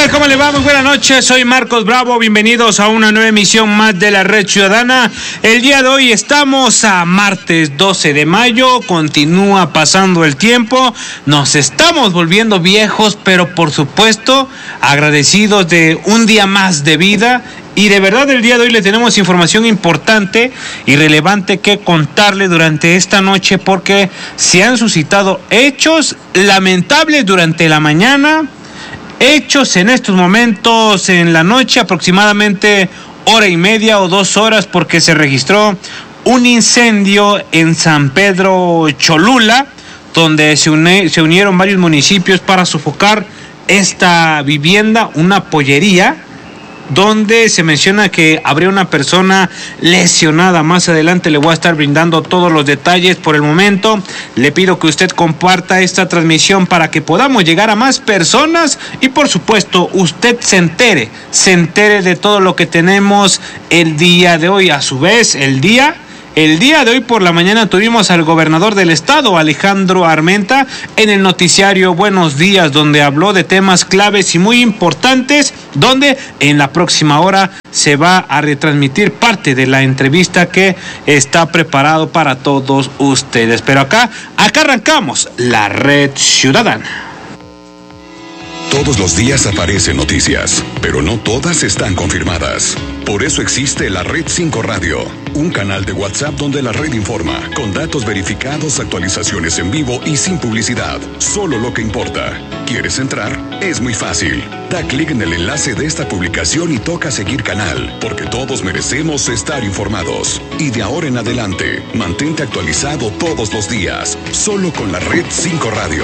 tal? ¿Cómo le va? Muy buenas noches, soy Marcos Bravo, bienvenidos a una nueva emisión más de la Red Ciudadana. El día de hoy estamos a martes 12 de mayo, continúa pasando el tiempo, nos estamos volviendo viejos, pero por supuesto agradecidos de un día más de vida. Y de verdad el día de hoy le tenemos información importante y relevante que contarle durante esta noche, porque se han suscitado hechos lamentables durante la mañana, hechos en estos momentos en la noche, aproximadamente hora y media o 2 horas, porque se registró un incendio en San Pedro Cholula, donde se unieron varios municipios para sofocar esta vivienda, una pollería, donde se menciona que habría una persona lesionada. Más adelante le voy a estar brindando todos los detalles. Por el momento le pido que usted comparta esta transmisión para que podamos llegar a más personas y por supuesto usted se entere de todo lo que tenemos el día de hoy. A su vez, el día de hoy por la mañana tuvimos al gobernador del estado, Alejandro Armenta, en el noticiario Buenos Días, donde habló de temas claves y muy importantes, donde en la próxima hora se va a retransmitir parte de la entrevista que está preparado para todos ustedes. Pero acá arrancamos la Red Ciudadana. Todos los días aparecen noticias, pero no todas están confirmadas. Por eso existe la Red 5 Radio, un canal de WhatsApp donde la red informa, con datos verificados, actualizaciones en vivo y sin publicidad. Solo lo que importa. ¿Quieres entrar? Es muy fácil. Da clic en el enlace de esta publicación y toca seguir canal, porque todos merecemos estar informados. Y de ahora en adelante, mantente actualizado todos los días, solo con la Red 5 Radio.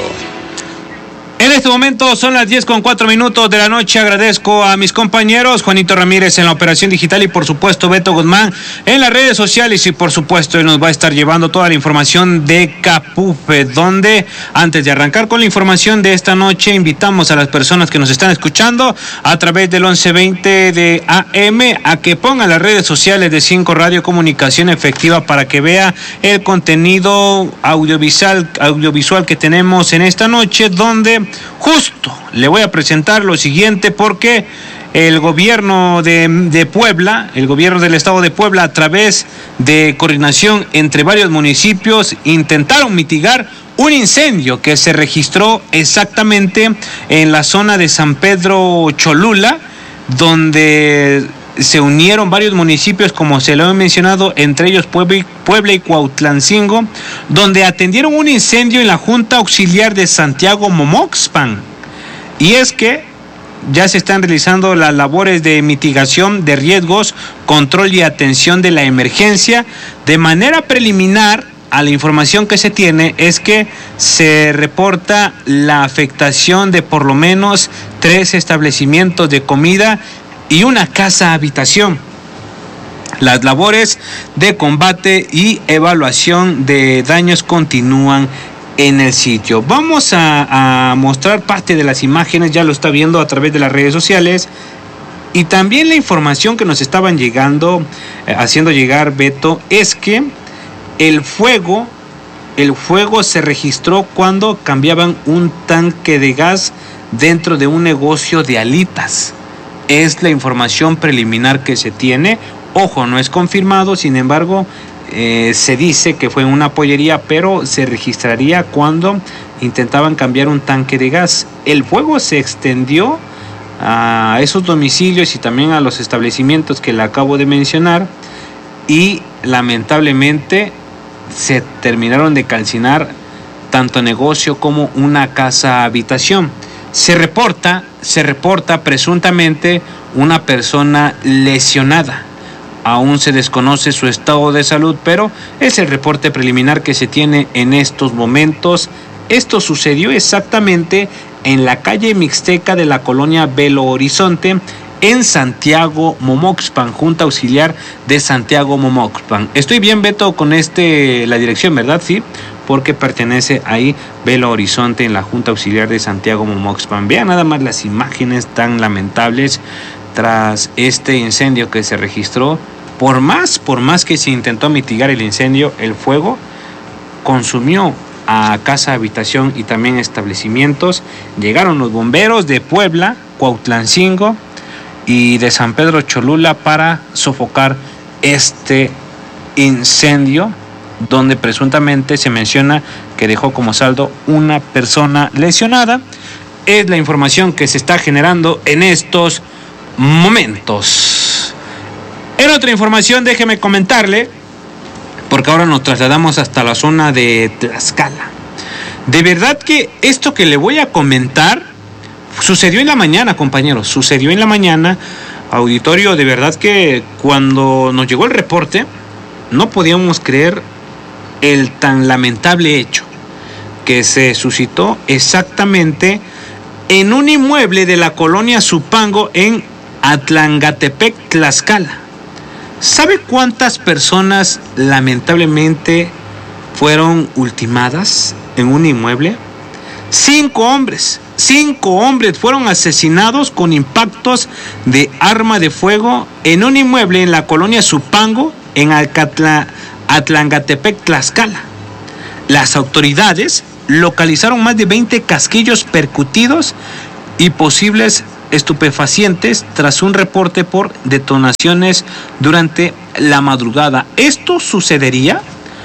En este momento son las 10:04 de la noche. Agradezco a mis compañeros Juanito Ramírez en la operación digital y por supuesto Beto Guzmán en las redes sociales, y por supuesto él nos va a estar llevando toda la información de Capufe, donde antes de arrancar con la información de esta noche invitamos a las personas que nos están escuchando a través del 1120 de AM a que pongan las redes sociales de 5 Radio Comunicación Efectiva para que vea el contenido audiovisual que tenemos en esta noche, donde justo le voy a presentar lo siguiente, porque el gobierno de Puebla, el gobierno del estado de Puebla, a través de coordinación entre varios municipios, intentaron mitigar un incendio que se registró exactamente en la zona de San Pedro Cholula, donde se unieron varios municipios, como se lo he mencionado, entre ellos Puebla y Cuautlancingo, donde atendieron un incendio en la Junta Auxiliar de Santiago Momoxpan. Y es que ya se están realizando las labores de mitigación de riesgos, control y atención de la emergencia. De manera preliminar, a la información que se tiene es que se reporta la afectación de por lo menos 3 establecimientos de comida y una casa habitación. Las labores de combate y evaluación de daños continúan en el sitio. Vamos a mostrar parte de las imágenes, ya lo está viendo a través de las redes sociales, y también la información que nos estaban haciendo llegar, Beto, es que el fuego se registró cuando cambiaban un tanque de gas dentro de un negocio de alitas. Es la información preliminar que se tiene. Ojo, no es confirmado, sin embargo, se dice que fue una pollería, pero se registraría cuando intentaban cambiar un tanque de gas. El fuego se extendió a esos domicilios y también a los establecimientos que le acabo de mencionar, y lamentablemente se terminaron de calcinar tanto negocio como una casa habitación. Se reporta presuntamente una persona lesionada. Aún se desconoce su estado de salud, pero es el reporte preliminar que se tiene en estos momentos. Esto sucedió exactamente en la calle Mixteca de la colonia Belo Horizonte, en Santiago Momoxpan, Junta Auxiliar de Santiago Momoxpan. Estoy bien, Beto, con la dirección, ¿verdad? Sí, porque pertenece ahí Belo Horizonte, en la Junta Auxiliar de Santiago Momoxpan. Vean nada más las imágenes tan lamentables tras este incendio que se registró. Por más que se intentó mitigar el incendio, el fuego consumió a casa habitación y también establecimientos. Llegaron los bomberos de Puebla, Cuautlancingo y de San Pedro Cholula para sofocar este incendio, donde presuntamente se menciona que dejó como saldo una persona lesionada. Es la información que se está generando en estos momentos. En otra información, déjeme comentarle, porque ahora nos trasladamos hasta la zona de Tlaxcala. De verdad que esto que le voy a comentar sucedió en la mañana, compañeros, sucedió en la mañana. Auditorio, de verdad que cuando nos llegó el reporte, no podíamos creer el tan lamentable hecho que se suscitó exactamente en un inmueble de la colonia Zupango en Atlangatepec, Tlaxcala. ¿Sabe cuántas personas lamentablemente fueron ultimadas en un inmueble? 5 hombres fueron asesinados con impactos de arma de fuego en un inmueble en la colonia Zupango en Atlangatepec, Tlaxcala. Las autoridades localizaron más de 20 casquillos percutidos y posibles estupefacientes tras un reporte por detonaciones durante la madrugada. Esto sucedería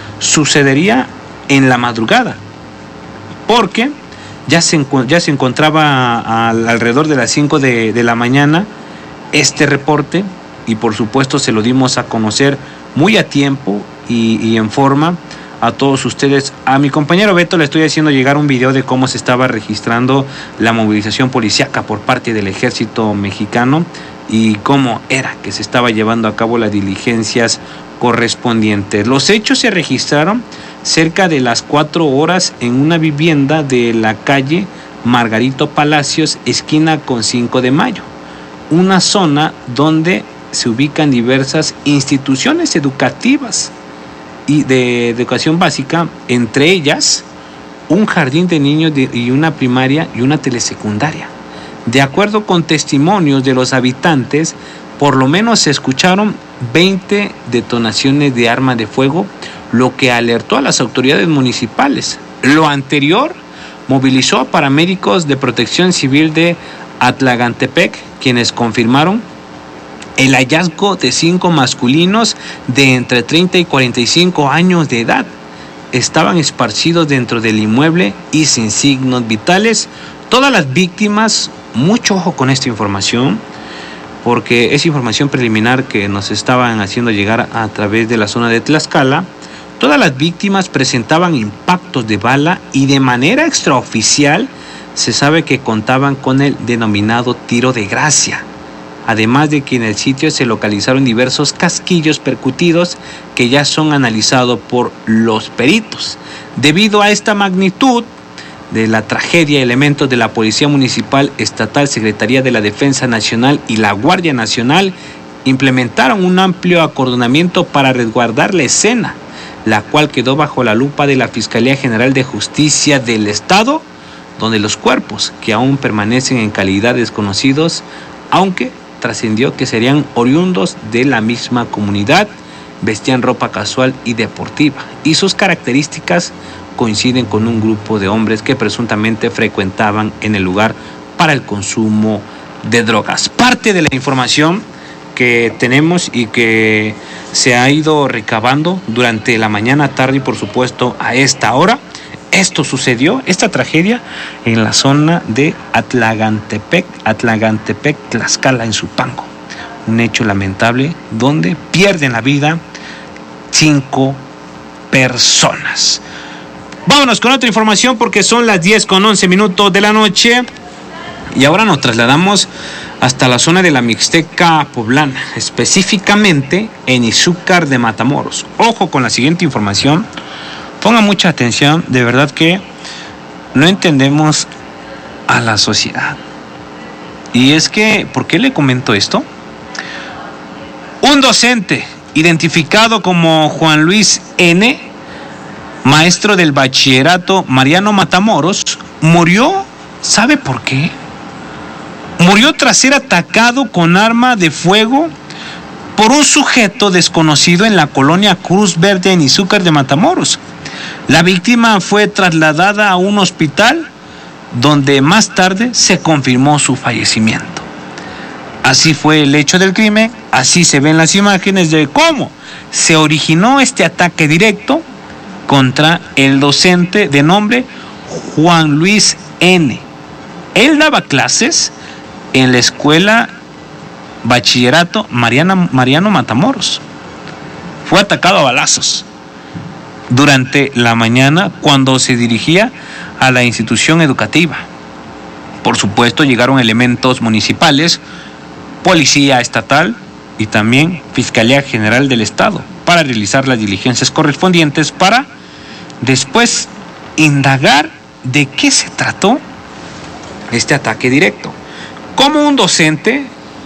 en la madrugada, porque ya se encontraba alrededor de las 5 de la mañana este reporte, y por supuesto se lo dimos a conocer muy a tiempo y en forma a todos ustedes. A mi compañero Beto le estoy haciendo llegar un video de cómo se estaba registrando la movilización policíaca por parte del ejército mexicano y cómo era que se estaba llevando a cabo las diligencias correspondientes. Los hechos se registraron cerca de las 4 horas en una vivienda de la calle Margarito Palacios, esquina con 5 de Mayo, una zona donde se ubican diversas instituciones educativas y de educación básica, entre ellas un jardín de niños y una primaria y una telesecundaria. De acuerdo con testimonios de los habitantes, por lo menos se escucharon 20 detonaciones de arma de fuego, lo que alertó a las autoridades municipales. Lo anterior movilizó a paramédicos de Protección Civil de Atlangatepec, quienes confirmaron el hallazgo de 5 masculinos de entre 30 y 45 años de edad. Estaban esparcidos dentro del inmueble y sin signos vitales. Todas las víctimas, mucho ojo con esta información, porque es información preliminar que nos estaban haciendo llegar a través de la zona de Tlaxcala. Todas las víctimas presentaban impactos de bala y de manera extraoficial se sabe que contaban con el denominado tiro de gracia. Además de que en el sitio se localizaron diversos casquillos percutidos que ya son analizados por los peritos. Debido a esta magnitud de la tragedia, elementos de la Policía Municipal, Estatal, Secretaría de la Defensa Nacional y la Guardia Nacional implementaron un amplio acordonamiento para resguardar la escena, la cual quedó bajo la lupa de la Fiscalía General de Justicia del Estado, donde los cuerpos, que aún permanecen en calidad de desconocidos, aunque trascendió que serían oriundos de la misma comunidad, vestían ropa casual y deportiva, y sus características coinciden con un grupo de hombres que presuntamente frecuentaban en el lugar para el consumo de drogas. Parte de la información que tenemos y que se ha ido recabando durante la mañana, tarde y por supuesto a esta hora. Esto sucedió, esta tragedia, en la zona de Atlangatepec, Tlaxcala, en Zupango. Un hecho lamentable donde pierden la vida 5 personas. Vámonos con otra información porque son las 10:11 de la noche y ahora nos trasladamos hasta la zona de la Mixteca poblana, específicamente en Izúcar de Matamoros. Ojo con la siguiente información. Ponga mucha atención, de verdad que no entendemos a la sociedad. Y es que, ¿por qué le comento esto? Un docente identificado como Juan Luis N., maestro del bachillerato Mariano Matamoros, murió, ¿sabe por qué? Murió tras ser atacado con arma de fuego por un sujeto desconocido en la colonia Cruz Verde en Izúcar de Matamoros. La víctima fue trasladada a un hospital donde más tarde se confirmó su fallecimiento. Así fue el hecho del crimen, así se ven las imágenes de cómo se originó este ataque directo contra el docente de nombre Juan Luis N. Él daba clases en la escuela Bachillerato Mariano Matamoros. Fue atacado a balazos durante la mañana cuando se dirigía a la institución educativa. Por supuesto, llegaron elementos municipales, Policía Estatal y también Fiscalía General del Estado para realizar las diligencias correspondientes para después indagar de qué se trató este ataque directo. Cómo un docente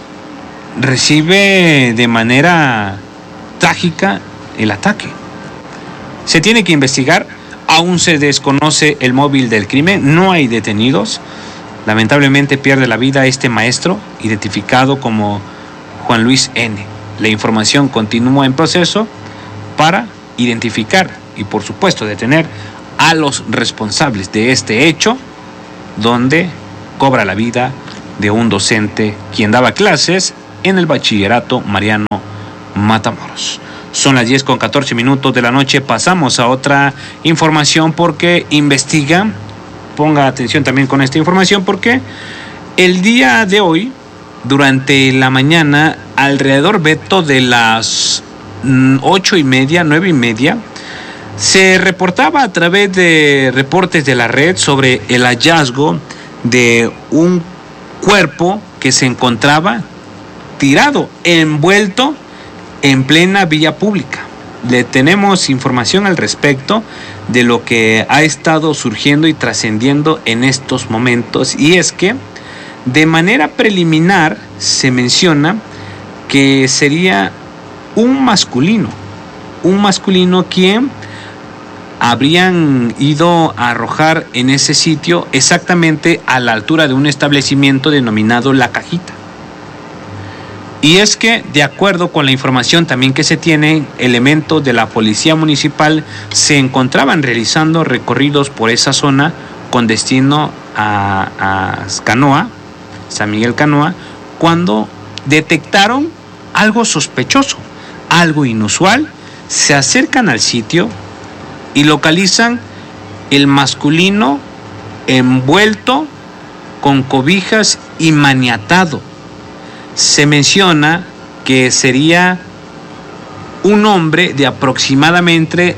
recibe de manera trágica el ataque. Se tiene que investigar, aún se desconoce el móvil del crimen, no hay detenidos. Lamentablemente pierde la vida este maestro, identificado como Juan Luis N. La información continúa en proceso para identificar y por supuesto detener a los responsables de este hecho, donde cobra la vida de un docente quien daba clases en el Bachillerato Mariano Matamoros. Son las 10:14 de la noche, pasamos a otra información porque investigan. Ponga atención también con esta información porque el día de hoy, durante la mañana, alrededor, Beto, de las 8:30, 9:30, se reportaba a través de reportes de la red sobre el hallazgo de un cuerpo que se encontraba tirado, envuelto en plena vía pública. Le tenemos información al respecto de lo que ha estado surgiendo y trascendiendo en estos momentos, y es que de manera preliminar se menciona que sería un masculino quien habrían ido a arrojar en ese sitio, exactamente a la altura de un establecimiento denominado La Cajita. Y es que, de acuerdo con la información también que se tiene, elementos de la Policía Municipal se encontraban realizando recorridos por esa zona con destino a Canoa, San Miguel Canoa, cuando detectaron algo sospechoso, algo inusual. Se acercan al sitio y localizan el masculino envuelto con cobijas y maniatado. Se menciona que sería un hombre de aproximadamente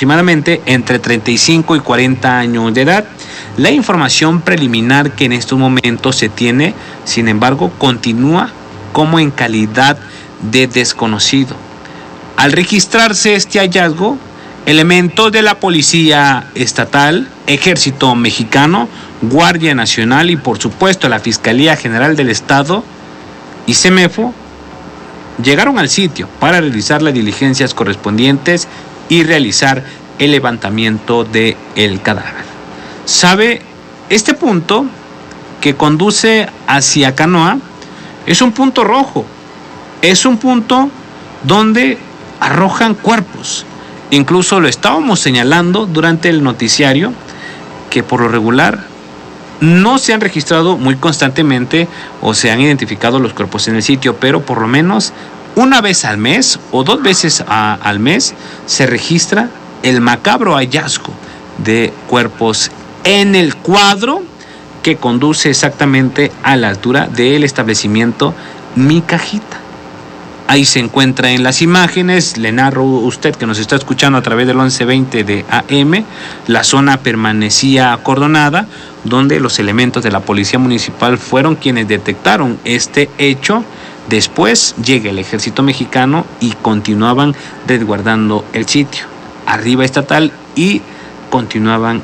entre 35 y 40 años de edad. La información preliminar que en estos momentos se tiene, sin embargo, continúa como en calidad de desconocido. Al registrarse este hallazgo, elementos de la Policía Estatal, Ejército Mexicano, Guardia Nacional y por supuesto la Fiscalía General del Estado y CEMEFO llegaron al sitio para realizar las diligencias correspondientes y realizar el levantamiento del cadáver. ¿Sabe? Este punto que conduce hacia Canoa es un punto rojo, es un punto donde arrojan cuerpos. Incluso lo estábamos señalando durante el noticiario, que por lo regular no se han registrado muy constantemente o se han identificado los cuerpos en el sitio, pero por lo menos una vez al mes o 2 veces al mes se registra el macabro hallazgo de cuerpos en el cuadro que conduce exactamente a la altura del establecimiento Mi Cajita. Ahí se encuentra en las imágenes, le narro a usted que nos está escuchando a través del 1120 de AM, la zona permanecía acordonada, donde los elementos de la Policía Municipal fueron quienes detectaron este hecho. Después llega el Ejército Mexicano y continuaban resguardando el sitio. Arriba estatal y continuaban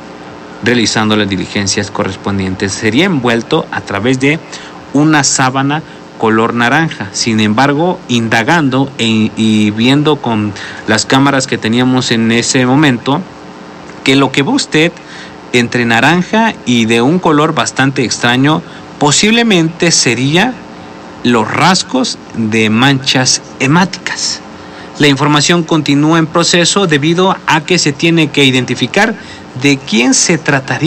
realizando las diligencias correspondientes. Sería envuelto a través de una sábana color naranja. Sin embargo, indagando y viendo con las cámaras que teníamos en ese momento, que lo que ve usted entre naranja y de un color bastante extraño, posiblemente sería los rasgos de manchas hemáticas. La información continúa en proceso debido a que se tiene que identificar de quién se trataría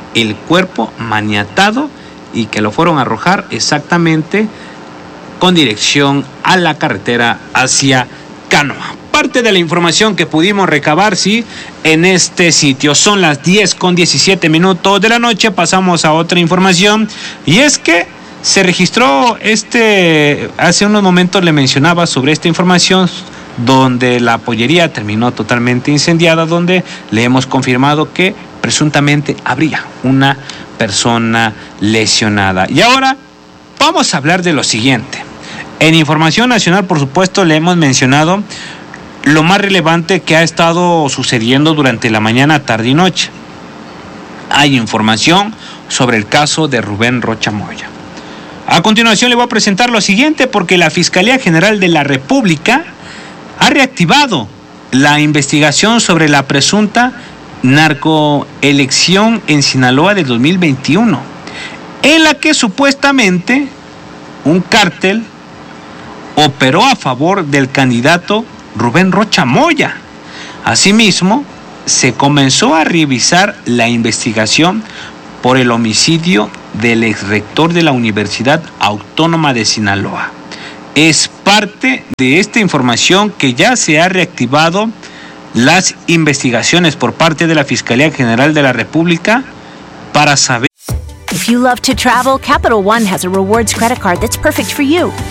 el cuerpo maniatado y que lo fueron a arrojar exactamente con dirección a la carretera hacia Canoa. Parte de la información que pudimos recabar, sí, en este sitio. Son las 10:17 de la noche. Pasamos a otra información, y es que se registró hace unos momentos le mencionaba sobre esta información, donde la pollería terminó totalmente incendiada, donde le hemos confirmado que presuntamente habría una persona lesionada. Y ahora vamos a hablar de lo siguiente. En Información Nacional, por supuesto, le hemos mencionado lo más relevante que ha estado sucediendo durante la mañana, tarde y noche. Hay información sobre el caso de Rubén Rocha Moya. A continuación le voy a presentar lo siguiente, porque la Fiscalía General de la República ha reactivado la investigación sobre la presunta narcoelección en Sinaloa de 2021, en la que supuestamente un cártel operó a favor del candidato Rubén Rocha Moya. Asimismo, se comenzó a revisar la investigación por el homicidio del exrector de la Universidad Autónoma de Sinaloa. Es parte de esta información que ya se ha reactivado las investigaciones por parte de la Fiscalía General de la República para saber. If you love to travel, Capital One has a rewards credit card that's perfect for you.